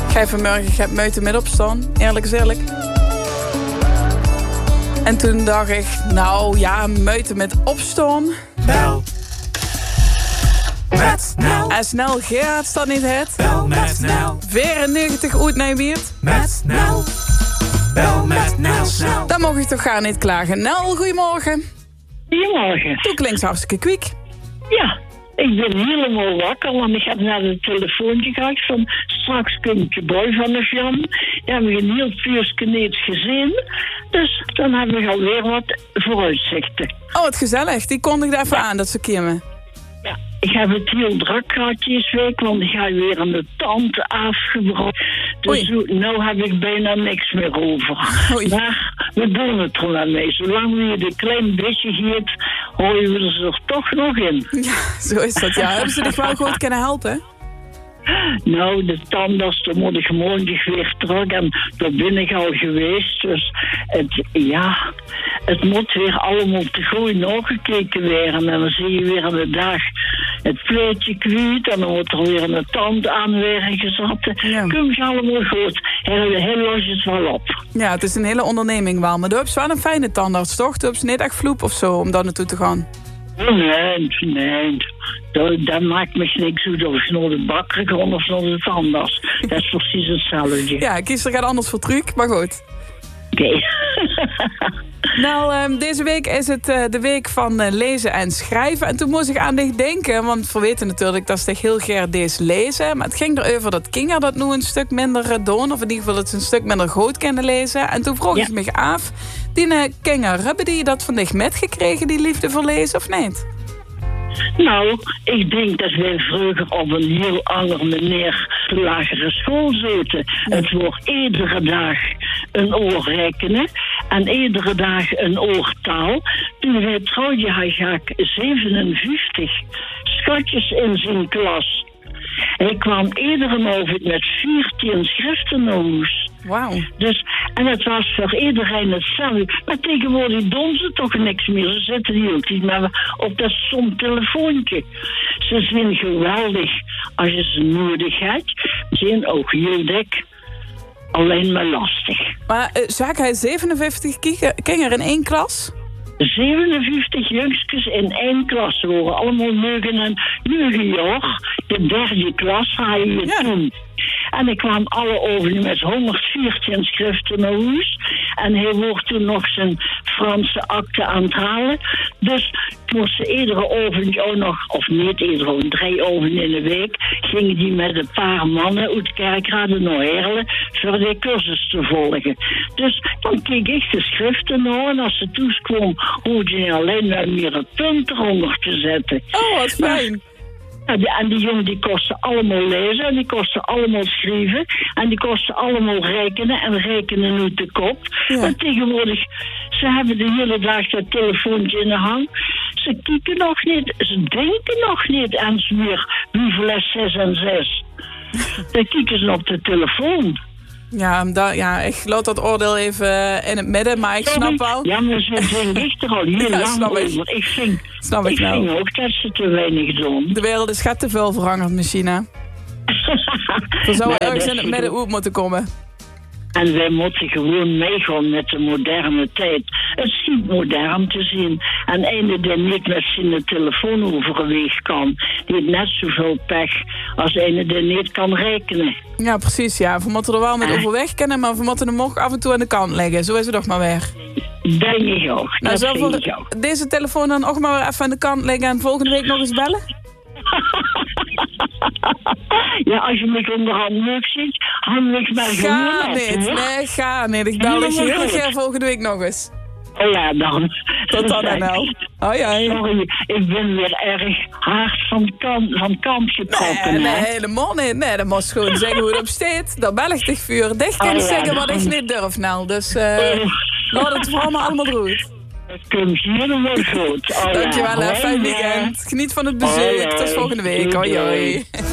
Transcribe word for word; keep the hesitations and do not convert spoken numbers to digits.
Ik ga vanmorgen, ik heb meuten met opstaan. Eerlijk is eerlijk. En toen dacht ik, nou ja, meuten met opstaan. Bel met Nel. En snel Gerard staat niet het. Bel met Nel. vierennegentig uit Nijmeert. Met Nel. Bel met Nel snel. Dan mag ik toch gaan niet klagen. Nel, goedemorgen. Goedemorgen. Toen klinkt hartstikke kwiek. Ja, ik ben helemaal wakker, want ik heb naar het telefoontje gehad van straks komt je boy van de Jan. Die hebben we een heel vuurtje niet gezien. Dus dan hebben we alweer wat vooruitzichten. Oh, wat gezellig. Die kondigde even aan dat ze komen. Ja, ik heb het heel druk gehad deze week, want ik ga weer aan de tand afgebroken. Dus zo, nou heb ik bijna niks meer over. Oei. Maar we doen het er maar mee. Zolang we je een klein beetje geeft, houden we ze er toch nog in. Ja, zo is dat. Ja, hebben ze dich wel goed kunnen helpen? Nou, de tandarts, daar moet ik gewoon weer terug. En daar ben ik al geweest. Dus het, ja, het moet weer allemaal te goed nagekeken worden. En dan zie je weer aan de dag het pleetje kwijt. En dan wordt er weer een tand aan weer gezet. Ja. Komt allemaal goed. Hij, hij lost het wel op. Ja, het is een hele onderneming wel. Maar je hebt wel een fijne tandarts, toch? Je hebt niet echt vloep of zo om daar naartoe te gaan. Nee, nee. Dat, dat maakt me niks uit of je naar de bakker gaat of naar de tandarts. Dat is precies hetzelfde. Ja, ik kies er gaat anders voor truc, maar goed. Oké. Okay. Nou, um, deze week is het uh, de week van uh, lezen en schrijven. En toen moest ik aan dich denken, want we weten natuurlijk dat ze heel graag deze lezen. Maar het ging erover dat Kinga dat nu een stuk minder uh, doen. Of in ieder geval dat ze een stuk minder goed kunnen lezen. En toen vroeg ja. ik me af, die uh, Kinga, hebben die dat van dich metgekregen, die liefde voor lezen, of niet? Nou, ik denk dat wij vroeger op een heel andere manier de lagere school zaten. Ja. Het wordt iedere dag een oor rekenen en iedere dag een oor taal. Toen wij trouwden had Jacques zevenenvijftig schatjes in zijn klas. Hij kwam iedere avond met veertien schriften naar huis. Wauw. Dus, en het was voor iedereen hetzelfde. Maar tegenwoordig doen ze toch niks meer. Ze zitten hier ook niet meer op dat stom telefoontje. Ze zijn geweldig als je ze nodig hebt. Ze zijn ook heel dik. Alleen maar lastig. Maar uh, zag hij zevenenvijftig kinderen in één klas? zevenenvijftig jongsters in één klas. Ze waren allemaal negen en negen jaar. De derde klas had je ja. toen. En ik kwam alle over met honderdveertien schriften naar huis. En hij wordt toen nog zijn Franse akte aan het halen. Dus moest ze iedere avond ook nog, of niet iedere avond, drie avonden in de week, gingen die met een paar mannen uit Kerkrade naar Heerlen voor die cursus te volgen. Dus dan keek ik de schriften naar en als ze toeskwam, hoefde je alleen maar meer een punt eronder te zetten. Oh, wat fijn. Maar, ja, die, en die jongen die kosten allemaal lezen en die kosten allemaal schrijven en die kosten allemaal rekenen en rekenen uit de kop. Ja. Maar tegenwoordig, ze hebben de hele dag dat telefoontje in de hand. Ze kijken nog niet, ze denken nog niet eens meer hoeveel is zes en zes. Dan kijken ze op de telefoon. Ja, da, ja, ik laat dat oordeel even in het midden, maar ik Sorry. snap wel. Ja, maar ze zijn licht er al heel Ja, lang snap ik. over. Ik vind, Snap ik ik nou. vind ook dat ze te weinig doen. De wereld is gaat te veel veranderd, Machine. Er zou Maar ergens dat in het is midden uit moeten komen. En wij moeten gewoon meegaan met de moderne tijd. Het is niet modern te zien. En ene die niet met zijn telefoon overweg kan, die heeft net zoveel pech als ene die niet kan rekenen. Ja, precies. Ja. We moeten er wel met overweg kennen, maar we moeten hem ook af en toe aan de kant leggen. Zo is het toch maar weer. Denk ik ook. Nou, dat zullen vind we ik ook. deze telefoon dan ook maar weer even aan de kant leggen en volgende week nog eens bellen? Ja, als je me onderhand leuk ziet, handel ik maar Ga gewoon niet. op, hoor. Nee, ga niet. Ik bel je heel graag volgende week nog eens. Oh ja, dan. Tot dan en nou. Hoi, hoi. Sorry, ik ben weer erg hard van kant, van kant getrokken. Nee, nee, hè? helemaal niet. Nee, dan moest je gewoon zeggen hoe het op staat. Dan bel ik dich vuur. Dicht kan Oh ik ja, zeggen wat dan. ik niet durf, nou. Dus uh, Oh. laat het voor allemaal allemaal goed. Het komt helemaal goed. Oh, Dankjewel, ja. hè. Fijn Hoi, weekend. Geniet van het Hoi, bezoek. hoi. Tot volgende week. Doei, Hoi, doei. hoi.